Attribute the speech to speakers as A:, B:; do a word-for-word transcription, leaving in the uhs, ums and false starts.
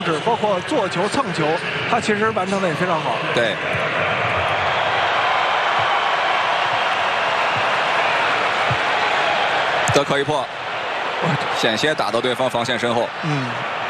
A: 包括做球、蹭球，他其实完成的也非常好。
B: 对。德科一破，险些打到对方防线身后。
A: 嗯。